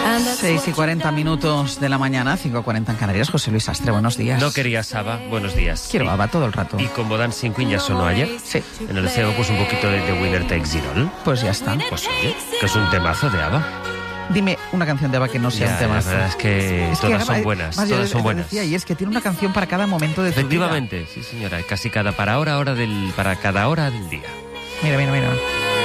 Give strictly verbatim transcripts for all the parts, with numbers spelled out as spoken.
seis y cuarenta minutos de la mañana, cinco y cuarenta en Canarias. José Luis Astre, buenos días. No querías Aba, buenos días. Quiero Aba todo el rato. Y como Dan Cinquin ya sonó ayer, sí. En el C E O pues un poquito de The Winner Takes It All. Pues ya está. Pues oye, que es un temazo de Aba. Dime una canción de Aba que no sea ya, un temazo. La verdad es que es todas que, son buenas, más todas son buenas. Decía, y es que tiene una canción para cada momento de tu vida. Efectivamente, sí señora, casi cada para hora, hora del, para cada hora del día. Mira, mira, mira.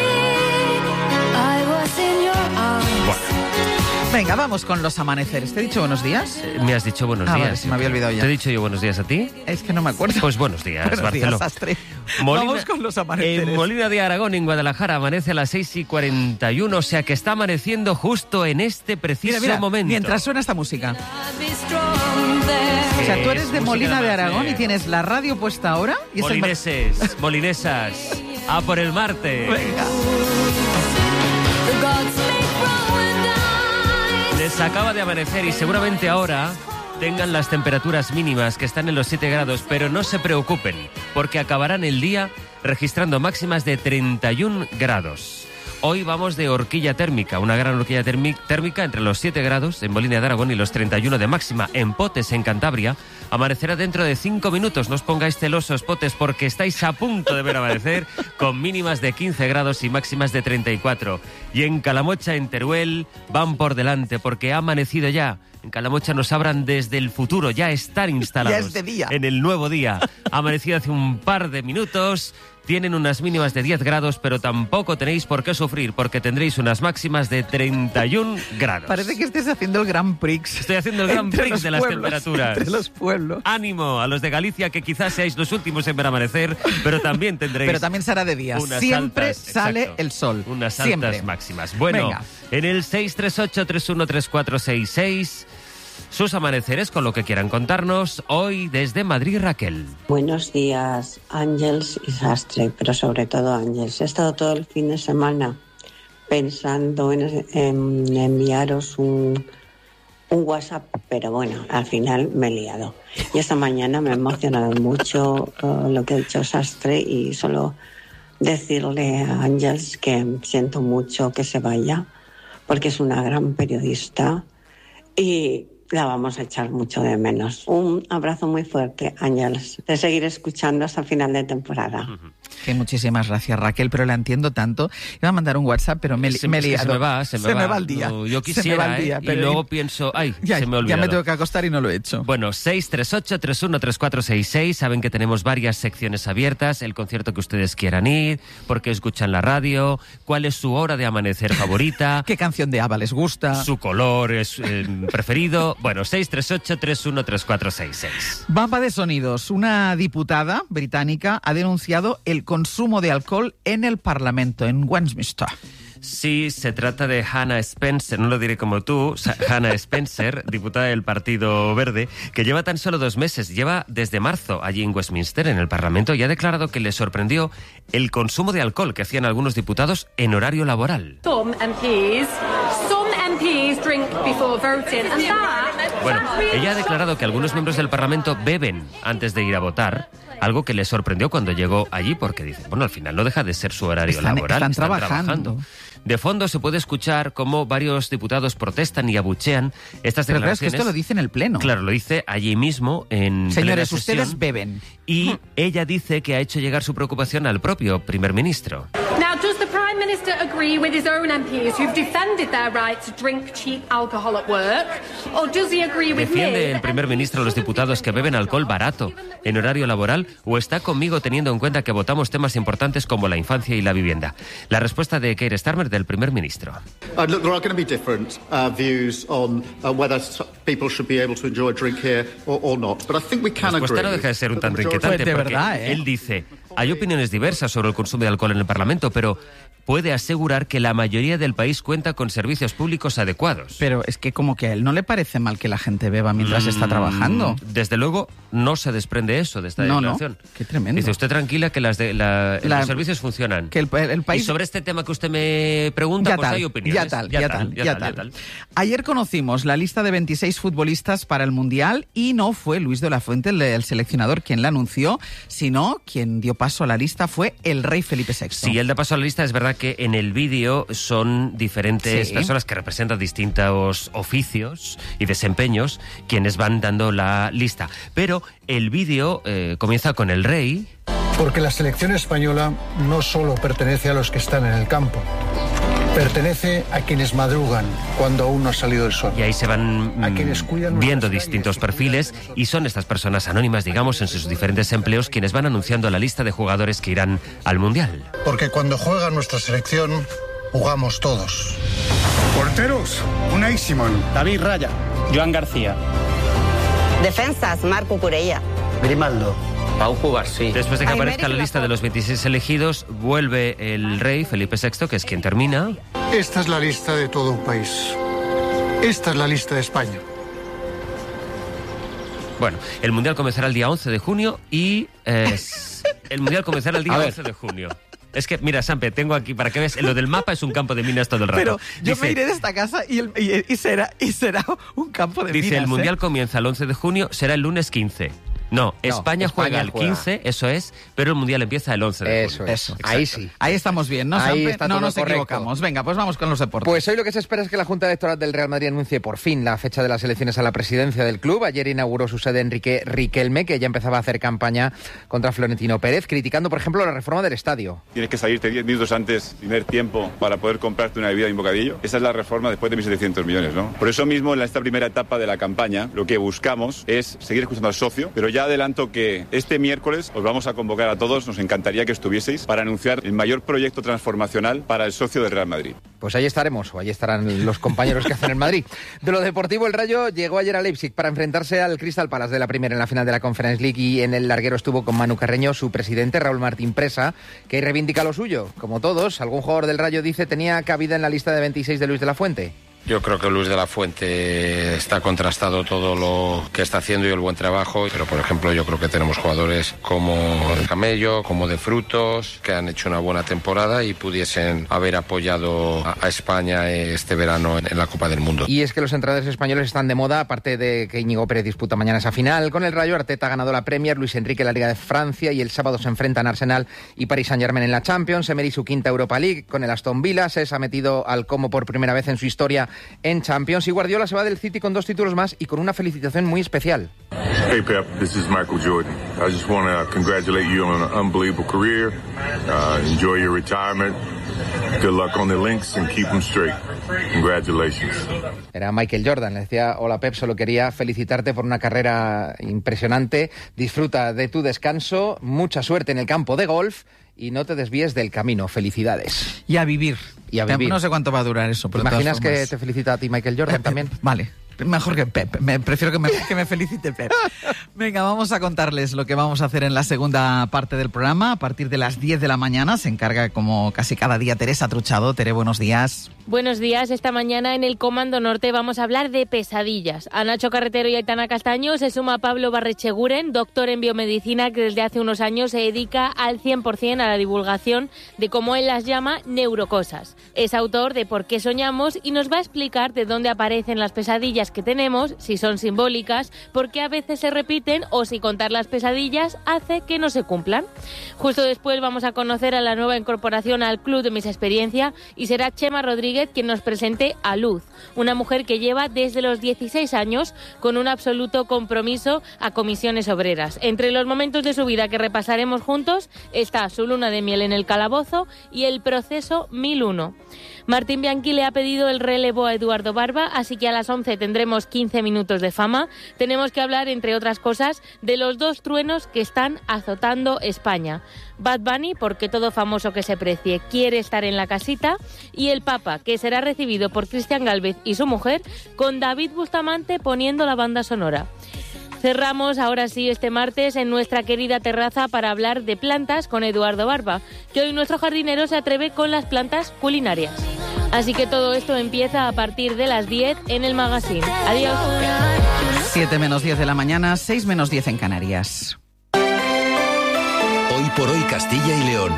Bueno. Venga, vamos con los amaneceres. ¿Te he dicho buenos días? Eh, me has dicho buenos ah, días. Vale, se me había olvidado ya. ¿Te he dicho yo buenos días a ti? Es que no me acuerdo. Pues buenos días, buenos Barcelona. Días, Astre. Molina, vamos con los amaneceres. En Molina de Aragón, en Guadalajara, amanece a las seis y cuarenta y uno, o sea que está amaneciendo justo en este preciso mira, mira, momento. Mientras suena esta música. O sea, tú eres de Molina de, de Aragón y tienes la radio puesta ahora. Y Molineses, es el... molinesas, a por el Marte. Venga. Les acaba de amanecer y seguramente ahora tengan las temperaturas mínimas que están en los siete grados, pero no se preocupen, porque acabarán el día registrando máximas de treinta y un grados. Hoy vamos de horquilla térmica, una gran horquilla térmica entre los siete grados en Molina de Aragón y los treinta y uno de máxima en Potes, en Cantabria. Amanecerá dentro de cinco minutos. No os pongáis celosos, Potes, porque estáis a punto de ver amanecer con mínimas de quince grados y máximas de treinta y cuatro. Y en Calamocha, en Teruel, van por delante porque ha amanecido ya. En Calamocha nos abran desde el futuro, ya están instalados. Ya es de día. En el nuevo día. Ha amanecido hace un par de minutos. Tienen unas mínimas de diez grados, pero tampoco tenéis por qué sufrir, porque tendréis unas máximas de treinta y un grados. Parece que estés haciendo el Grand Prix. Estoy haciendo el Grand Prix de las pueblos, temperaturas. Entre los pueblos. Ánimo a los de Galicia, que quizás seáis los últimos en ver amanecer, pero también tendréis... Pero también será de día. Siempre altas, sale exacto, el sol. unas altas Siempre. máximas. Bueno, venga. En el seis tres ocho, tres uno tres cuatro seis seis... sus amaneceres con lo que quieran contarnos hoy desde Madrid, Raquel. Buenos días, Ángels y Sastre, pero sobre todo Ángels. He estado todo el fin de semana pensando en, en enviaros un, un WhatsApp, pero bueno, al final me he liado. Y esta mañana me ha emocionado mucho uh, lo que ha dicho Sastre y solo decirle a Ángels que siento mucho que se vaya, porque es una gran periodista y la vamos a echar mucho de menos. Un abrazo muy fuerte, Ángeles. Te seguiré escuchando hasta final de temporada. Uh-huh. Que muchísimas gracias, Raquel, pero la entiendo tanto. Iba a mandar un WhatsApp, pero me, se, me he liado. Se me va, se me, se va. me va el día. No, yo quisiera, se me va el día, ¿eh? pero Y luego pienso, ay, ya, se me olvidó. Ya me tengo que acostar y no lo he hecho. Bueno, seis tres ocho, tres uno tres cuatro seis seis. Saben que tenemos varias secciones abiertas. El concierto que ustedes quieran ir, por qué escuchan la radio, cuál es su hora de amanecer favorita. ¿Qué canción de ABBA les gusta? Su color es eh, preferido. Bueno, seis tres ocho, tres uno tres cuatro seis seis. Mapa de sonidos. Una diputada británica ha denunciado el consumo de alcohol en el Parlamento, en Westminster. Sí, se trata de Hannah Spencer, no lo diré como tú, Hannah Spencer, diputada del Partido Verde, que lleva tan solo dos meses, lleva desde marzo allí en Westminster, en el Parlamento, y ha declarado que le sorprendió el consumo de alcohol que hacían algunos diputados en horario laboral. Some M Ps, some M Ps drink before voting, and that... Bueno, ella ha declarado que algunos miembros del Parlamento beben antes de ir a votar, algo que le sorprendió cuando llegó allí, porque dice, bueno, al final no deja de ser su horario están, laboral. Están, están trabajando. trabajando. De fondo se puede escuchar cómo varios diputados protestan y abuchean estas Pero declaraciones. claro, es que esto lo dice en el Pleno. Claro, lo dice allí mismo en Señores, plena ustedes sesión, beben. Y ella dice que ha hecho llegar su preocupación al propio primer ministro. Now, does the Prime Minister agree with his own M Ps who've defended their right to drink cheap alcohol at work? Or does he agree with me? ¿Defiende el primer ministro a los diputados que beben alcohol barato en horario laboral o está conmigo teniendo en cuenta que votamos temas importantes como la infancia y la vivienda? La respuesta de Keir Starmer, del primer ministro. Uh, look, there are going to be different uh, views on uh, whether people should be able to enjoy a drink here or, or not, but I think we can La respuesta agree. no deja de ser un tanto that the majority- inquietante, Pues de porque verdad, ¿eh? él dice, hay opiniones diversas sobre el consumo de alcohol en el Parlamento, pero puede asegurar que la mayoría del país cuenta con servicios públicos adecuados. Pero es que como que a él no le parece mal que la gente beba mientras está trabajando. Desde luego, no se desprende eso de esta No, declaración. no, qué tremendo. Dice usted tranquila que las de, la, La- los servicios funcionan. Que el, el país... Y sobre este tema que usted me pregunta, Ya pues tal, hay opiniones. ya tal, ya tal, ya tal. Ayer conocimos la lista de veintiséis futbolistas para el Mundial y no fue Luis de la Fuente, el, el seleccionador, quien la anunció, sino quien dio paso a la lista fue el rey Felipe sexto. Sí, él da paso a la lista. Es verdad recordad que en el vídeo son diferentes Sí. personas que representan distintos oficios y desempeños quienes van dando la lista. Pero el vídeo eh, comienza con el rey. Porque la selección española no solo pertenece a los que están en el campo, pertenece a quienes madrugan cuando aún no ha salido el sol. Y ahí se van A quienes cuidan mm, viendo nuestras distintos calles, perfiles y son estas personas anónimas, digamos, en sus diferentes empleos quienes van anunciando la lista de jugadores que irán al Mundial. Porque cuando juega nuestra selección, jugamos todos. Porteros, Unai Simón. David Raya. Joan García. Defensas, Marco Curella. Grimaldo. Pau Cubarsí. Después de que aparezca la lista de los veintiséis elegidos, vuelve el rey Felipe sexto, que es quien termina. Esta es la lista de todo un país. Esta es la lista de España. Bueno, el Mundial comenzará el día once de junio y... Eh, el Mundial comenzará el día once de junio. Es que, mira, Sampe, tengo aquí, para que veas, lo del mapa es un campo de minas todo el rato. Pero yo Dice, me iré de esta casa y, el, y, y, será, y será un campo de Dice, minas. el Mundial ¿eh? comienza el once de junio, será el lunes quince. No, España, España juega el juega. quince, eso es, pero el Mundial empieza el once de Eso junio. es. Ahí sí. Ahí estamos bien, ¿no, Ahí Sampe? está No todo nos correcto. equivocamos. Venga, pues vamos con los deportes. Pues hoy lo que se espera es que la Junta Electoral del Real Madrid anuncie por fin la fecha de las elecciones a la presidencia del club. Ayer inauguró su sede Enrique Riquelme, que ya empezaba a hacer campaña contra Florentino Pérez, criticando, por ejemplo, la reforma del estadio. Tienes que salirte diez minutos antes y tener tiempo para poder comprarte una bebida y un bocadillo. Esa es la reforma después de mil setecientos millones, ¿no? Por eso mismo, en esta primera etapa de la campaña, lo que buscamos es seguir escuchando al socio, pero ya adelanto que este miércoles os vamos a convocar a todos, nos encantaría que estuvieseis, para anunciar el mayor proyecto transformacional para el socio del Real Madrid. Pues ahí estaremos, o ahí estarán los compañeros que hacen el Madrid. De lo deportivo, el Rayo llegó ayer a Leipzig para enfrentarse al Crystal Palace de la Premier en la final de la Conference League, y en el larguero estuvo con Manu Carreño su presidente, Raúl Martín Presa, que reivindica lo suyo. Como todos, algún jugador del Rayo dice tenía cabida en la lista de veintiséis de Luis de la Fuente. Yo creo que Luis de la Fuente está contrastado todo lo que está haciendo y el buen trabajo, pero por ejemplo yo creo que tenemos jugadores como de Camello, como de Frutos, que han hecho una buena temporada y pudiesen haber apoyado a, a España este verano en, en la Copa del Mundo. Y es que los entrenadores españoles están de moda, aparte de que Íñigo Pérez disputa mañana esa final. Con el Rayo, Arteta ha ganado la Premier, Luis Enrique la Liga de Francia, y el sábado se enfrentan Arsenal y Paris Saint-Germain en la Champions. Emery su quinta Europa League. Con el Aston Villa se ha metido al Como por primera vez en su historia en Champions, y Guardiola se va del City con dos títulos más y con una felicitación muy especial. Hey Pep, this is Michael Jordan. I just want to congratulate you on an unbelievable career. Uh, enjoy your retirement. Good luck on the links and keep them straight. Congratulations. Era Michael Jordan, le decía: hola Pep, solo quería felicitarte por una carrera impresionante. Disfruta de tu descanso, mucha suerte en el campo de golf y no te desvíes del camino. Felicidades. Y a vivir. Y a vivir. No sé cuánto va a durar eso. ¿Te Pero de todas imaginas que formas... te felicita a ti Michael Jordan Eh, también? Eh, vale. Mejor que Pep. Me, prefiero que me, que me felicite Pep. Venga, vamos a contarles lo que vamos a hacer en la segunda parte del programa. A partir de las diez de la mañana se encarga, como casi cada día, Teresa Truchado. Tere, buenos días. Buenos días. Esta mañana en el Comando Norte vamos a hablar de pesadillas. A Nacho Carretero y Aitana Castaño se suma Pablo Barrecheguren, doctor en biomedicina, que desde hace unos años se dedica al cien por ciento a la divulgación de, como él las llama, neurocosas. Es autor de Por qué soñamos y nos va a explicar de dónde aparecen las pesadillas que tenemos, si son simbólicas, por qué a veces se repiten o si contar las pesadillas hace que no se cumplan. Justo después vamos a conocer a la nueva incorporación al Club de Mis Experiencia y será Chema Rodríguez quien nos presente a Luz, una mujer que lleva desde los dieciséis años con un absoluto compromiso a comisiones obreras. Entre los momentos de su vida que repasaremos juntos está su luna de miel en el calabozo y el proceso mil uno. Martín Bianchi le ha pedido el relevo a Eduardo Barba, así que a las once tendremos quince minutos de fama. Tenemos que hablar, entre otras cosas, de los dos truenos que están azotando España. Bad Bunny, porque todo famoso que se precie quiere estar en la casita, y el Papa, que será recibido por Cristian Gálvez y su mujer, con David Bustamante poniendo la banda sonora. Cerramos ahora sí este martes en nuestra querida terraza para hablar de plantas con Eduardo Barba, que hoy nuestro jardinero se atreve con las plantas culinarias. Así que todo esto empieza a partir de las diez en el Magazine. Adiós. siete menos diez de la mañana, seis menos diez en Canarias. Hoy por hoy Castilla y León.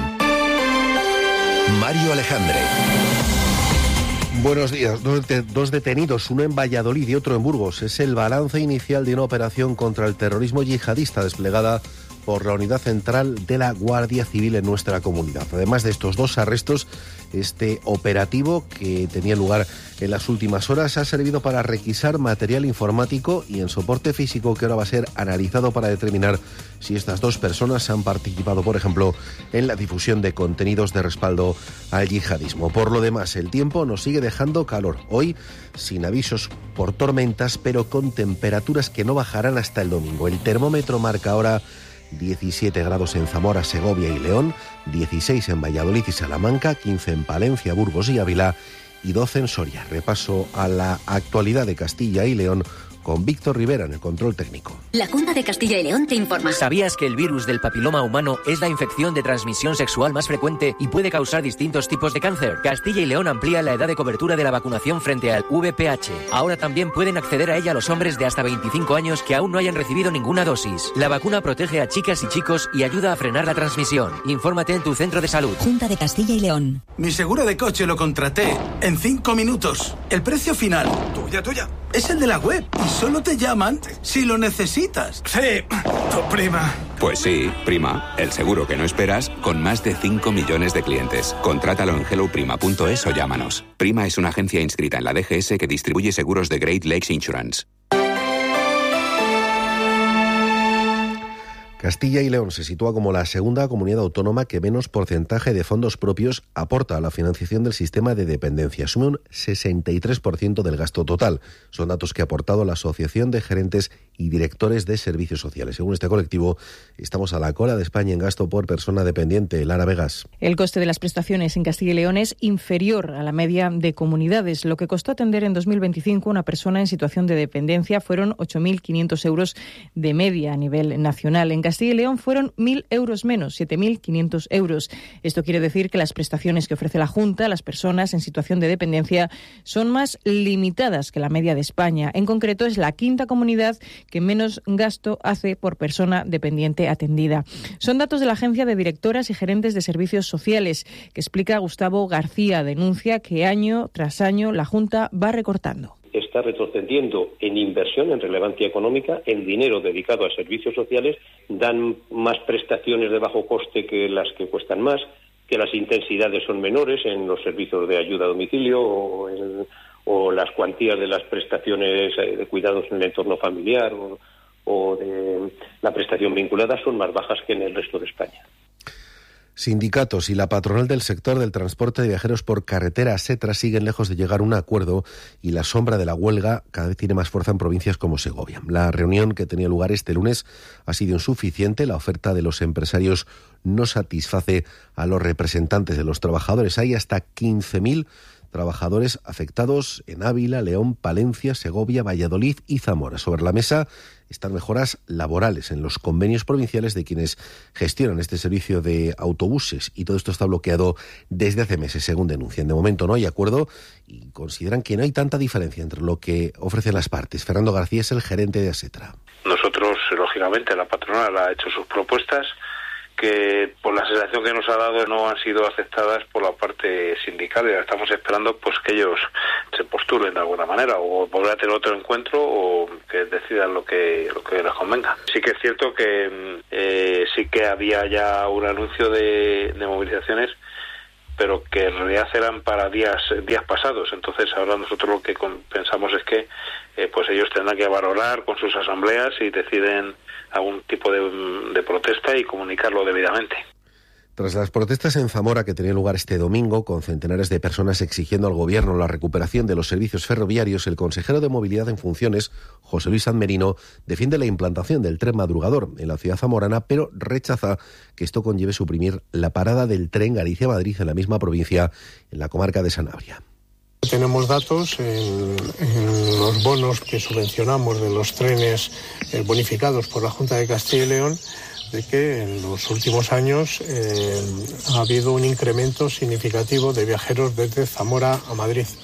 Mario Alejandre. Buenos días. Dos, de, dos detenidos, uno en Valladolid y otro en Burgos. Es el balance inicial de una operación contra el terrorismo yihadista desplegada por la unidad central de la Guardia Civil en nuestra comunidad. Además de estos dos arrestos, este operativo que tenía lugar en las últimas horas ha servido para requisar material informático y en soporte físico que ahora va a ser analizado para determinar si estas dos personas han participado, por ejemplo, en la difusión de contenidos de respaldo al yihadismo. Por lo demás, el tiempo nos sigue dejando calor. Hoy, sin avisos por tormentas, pero con temperaturas que no bajarán hasta el domingo. El termómetro marca ahora diecisiete grados en Zamora, Segovia y León, dieciséis en Valladolid y Salamanca, quince en Palencia, Burgos y Ávila y doce en Soria. Repaso a la actualidad de Castilla y León con Víctor Rivera en el control técnico. La Junta de Castilla y León te informa. ¿Sabías que el virus del papiloma humano es la infección de transmisión sexual más frecuente y puede causar distintos tipos de cáncer? Castilla y León amplía la edad de cobertura de la vacunación frente al V P H. Ahora también pueden acceder a ella los hombres de hasta veinticinco años que aún no hayan recibido ninguna dosis. La vacuna protege a chicas y chicos y ayuda a frenar la transmisión. Infórmate en tu centro de salud. Junta de Castilla y León. Mi seguro de coche lo contraté en cinco minutos. El precio final, tuya, tuya, es el de la web y solo te llaman si lo necesitas. Sí, tu prima. Pues sí, prima, el seguro que no esperas con más de cinco millones de clientes. Contrátalo en hello prima punto es o llámanos. Prima es una agencia inscrita en la D G S que distribuye seguros de Great Lakes Insurance. Castilla y León se sitúa como la segunda comunidad autónoma que menos porcentaje de fondos propios aporta a la financiación del sistema de dependencia. Asume un sesenta y tres por ciento del gasto total. Son datos que ha aportado la Asociación de Gerentes y Directores de Servicios Sociales. Según este colectivo, estamos a la cola de España en gasto por persona dependiente. Lara Vegas. El coste de las prestaciones en Castilla y León es inferior a la media de comunidades. Lo que costó atender en dos mil veinticinco una persona en situación de dependencia fueron ocho mil quinientos euros de media a nivel nacional. En Castilla y León fueron mil euros menos, siete mil quinientos euros. Esto quiere decir que las prestaciones que ofrece la Junta a las personas en situación de dependencia son más limitadas que la media de España. En concreto, es la quinta comunidad que menos gasto hace por persona dependiente atendida. Son datos de la Agencia de Directoras y Gerentes de Servicios Sociales, que explica Gustavo García. Denuncia que año tras año la Junta va recortando. Está retrocediendo en inversión, en relevancia económica, en dinero dedicado a servicios sociales, dan más prestaciones de bajo coste que las que cuestan más, que las intensidades son menores en los servicios de ayuda a domicilio o, en, o las cuantías de las prestaciones de cuidados en el entorno familiar o, o de la prestación vinculada son más bajas que en el resto de España. Sindicatos y la patronal del sector del transporte de viajeros por carretera, SETRA, siguen lejos de llegar a un acuerdo y la sombra de la huelga cada vez tiene más fuerza en provincias como Segovia. La reunión que tenía lugar este lunes ha sido insuficiente. La oferta de los empresarios no satisface a los representantes de los trabajadores. Hay hasta quince mil trabajadores afectados en Ávila, León, Palencia, Segovia, Valladolid y Zamora. Sobre la mesa están mejoras laborales en los convenios provinciales de quienes gestionan este servicio de autobuses, y todo esto está bloqueado desde hace meses, según denuncian. De momento no hay acuerdo y consideran que no hay tanta diferencia entre lo que ofrecen las partes. Fernando García es el gerente de ASETRA. Nosotros, lógicamente, la patronal ha hecho sus propuestas, que por la sensación que nos ha dado no han sido aceptadas por la parte sindical, y estamos esperando pues que ellos se postulen de alguna manera o volver a tener otro encuentro o que decidan lo que lo que les convenga. Sí que es cierto que eh, sí que había ya un anuncio de, de movilizaciones, pero que en realidad eran para días días pasados. Entonces ahora nosotros lo que pensamos es que eh, pues ellos tendrán que valorar con sus asambleas y deciden algún tipo de, de protesta y comunicarlo debidamente. Tras las protestas en Zamora que tenían lugar este domingo, con centenares de personas exigiendo al Gobierno la recuperación de los servicios ferroviarios, el consejero de Movilidad en funciones, José Luis Sanmerino, defiende la implantación del tren madrugador en la ciudad zamorana, pero rechaza que esto conlleve suprimir la parada del tren Galicia-Madrid en la misma provincia, en la comarca de Sanabria. Tenemos datos en, en los bonos que subvencionamos de los trenes eh, bonificados por la Junta de Castilla y León, de que en los últimos años eh, ha habido un incremento significativo de viajeros desde Zamora a Madrid.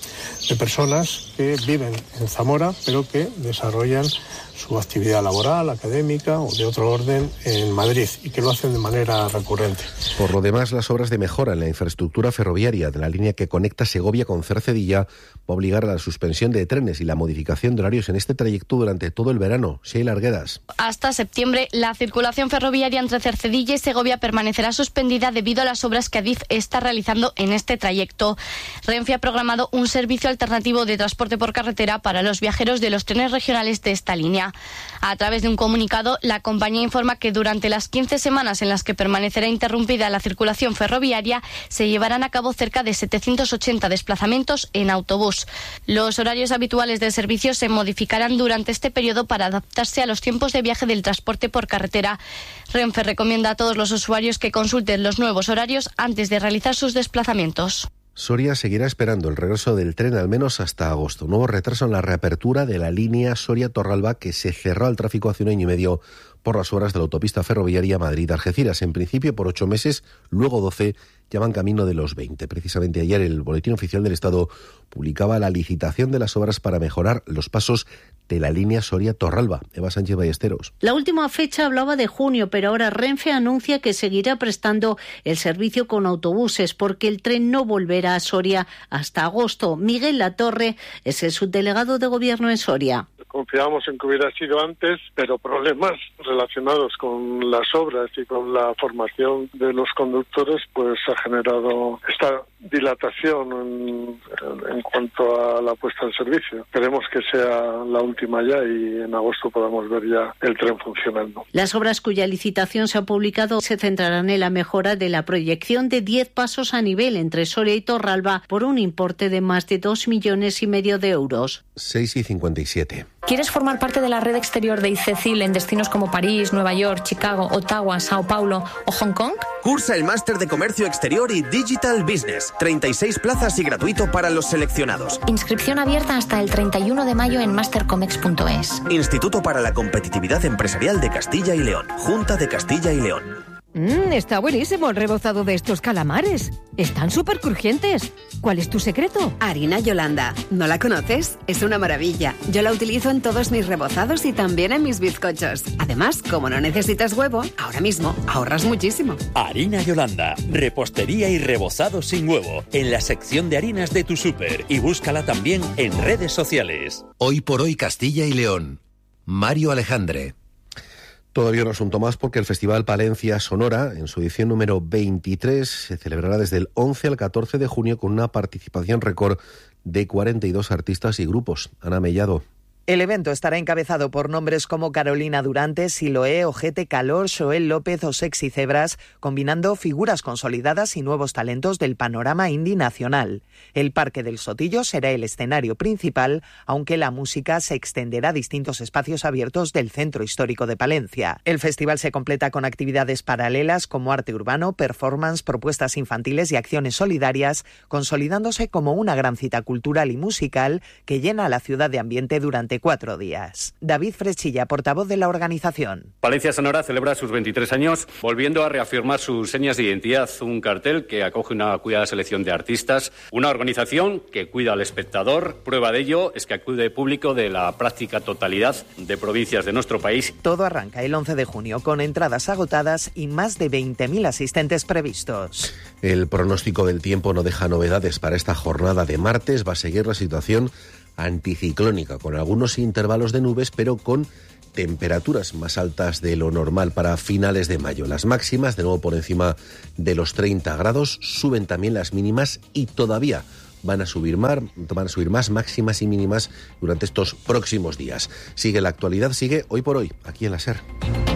de personas que viven en Zamora, pero que desarrollan su actividad laboral, académica o de otro orden en Madrid y que lo hacen de manera recurrente. Por lo demás, las obras de mejora en la infraestructura ferroviaria de la línea que conecta Segovia con Cercedilla va a obligar a la suspensión de trenes y la modificación de horarios en este trayecto durante todo el verano. Sheila Arguedas. Hasta septiembre, la circulación ferroviaria entre Cercedilla y Segovia permanecerá suspendida debido a las obras que Adif está realizando en este trayecto. Renfe ha programado un servicio alternativo de transporte por carretera para los viajeros de los trenes regionales de esta línea. A través de un comunicado, la compañía informa que durante las quince semanas en las que permanecerá interrumpida la circulación ferroviaria, se llevarán a cabo cerca de setecientos ochenta desplazamientos en autobús. Los horarios habituales del servicio se modificarán durante este periodo para adaptarse a los tiempos de viaje del transporte por carretera. Renfe recomienda a todos los usuarios que consulten los nuevos horarios antes de realizar sus desplazamientos. Soria seguirá esperando el regreso del tren al menos hasta agosto. Un nuevo retraso en la reapertura de la línea Soria-Torralba, que se cerró al tráfico hace un año y medio por las obras de la autopista ferroviaria Madrid-Algeciras. En principio por ocho meses, luego doce, ya van camino de los veinte. Precisamente ayer el Boletín Oficial del Estado publicaba la licitación de las obras para mejorar los pasos de la línea Soria-Torralba. Eva Sánchez Ballesteros. La última fecha hablaba de junio, pero ahora Renfe anuncia que seguirá prestando el servicio con autobuses porque el tren no volverá a Soria hasta agosto. Miguel Latorre es el subdelegado de Gobierno en Soria. Confiábamos en que hubiera sido antes, pero problemas relacionados con las obras y con la formación de los conductores, pues ha generado esta dilatación en, en cuanto a la puesta en servicio. Queremos que sea la última ya y en agosto podamos ver ya el tren funcionando. Las obras cuya licitación se ha publicado se centrarán en la mejora de la proyección de diez pasos a nivel entre Soria y Torralba por un importe de más de dos millones y medio de euros. seis y cincuenta y siete. ¿Quieres formar parte de la red exterior de ICECIL en destinos como París, Nueva York, Chicago, Ottawa, Sao Paulo o Hong Kong? Cursa el máster de Comercio Exterior y Digital Business. treinta y seis plazas y gratuito para los seleccionados. Inscripción abierta hasta el treinta y uno de mayo en mastercomex punto es. Instituto para la Competitividad Empresarial de Castilla y León. Junta de Castilla y León. Mmm, está buenísimo el rebozado de estos calamares. Están súper crujientes. ¿Cuál es tu secreto? Harina Yolanda. ¿No la conoces? Es una maravilla. Yo la utilizo en todos mis rebozados y también en mis bizcochos. Además, como no necesitas huevo, ahora mismo ahorras muchísimo. Harina Yolanda. Repostería y rebozado sin huevo. En la sección de harinas de tu súper. Y búscala también en redes sociales. Hoy por hoy Castilla y León. Mario Alejandre. Todavía un asunto más porque el Festival Palencia Sonora, en su edición número veintitrés, se celebrará desde el once al catorce de junio con una participación récord de cuarenta y dos artistas y grupos. Ana Mellado. El evento estará encabezado por nombres como Carolina Durante, Siloé, Ojete Calor, Joel López o Sexy Cebras, combinando figuras consolidadas y nuevos talentos del panorama indie nacional. El Parque del Sotillo será el escenario principal, aunque la música se extenderá a distintos espacios abiertos del centro histórico de Palencia. El festival se completa con actividades paralelas como arte urbano, performance, propuestas infantiles y acciones solidarias, consolidándose como una gran cita cultural y musical que llena a la ciudad de ambiente durante cuatro días. David Frechilla, portavoz de la organización. Palencia Sonora celebra sus veintitrés años, volviendo a reafirmar sus señas de identidad, un cartel que acoge una cuidada selección de artistas, una organización que cuida al espectador. Prueba de ello es que acude público de la práctica totalidad de provincias de nuestro país. Todo arranca el once de junio con entradas agotadas y más de veinte mil asistentes previstos. El pronóstico del tiempo no deja novedades para esta jornada de martes. Va a seguir la situación anticiclónica, con algunos intervalos de nubes, pero con temperaturas más altas de lo normal para finales de mayo. Las máximas, de nuevo por encima de los treinta grados, suben también las mínimas y todavía van a subir más, van a subir más máximas y mínimas durante estos próximos días. Sigue la actualidad, sigue Hoy por Hoy, aquí en la SER.